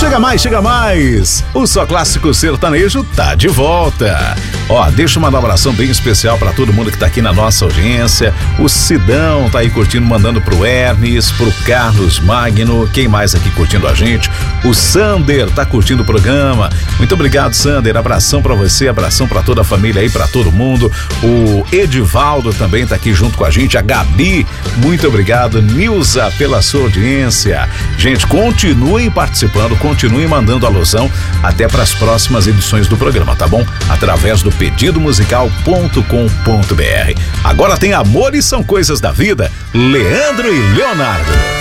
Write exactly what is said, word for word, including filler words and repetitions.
Chega mais, chega mais! O Só Clássico Sertanejo tá de volta. Ó, deixa uma abração bem especial pra todo mundo que tá aqui na nossa audiência. O Sidão tá aí curtindo, mandando pro Hermes, pro Carlos Magno. Quem mais aqui curtindo a gente? O Sander tá curtindo o programa. Muito obrigado, Sander. Abração pra você, abração pra toda a família aí, pra todo mundo. O Edivaldo também tá aqui junto com a gente. A Gabi, muito obrigado. Nilza, pela sua audiência. Gente, continuem participando, continuem mandando alusão até para as próximas edições do programa, tá bom? Através do pedido musical ponto com ponto br. Agora tem Amor e São Coisas da Vida, Leandro e Leonardo.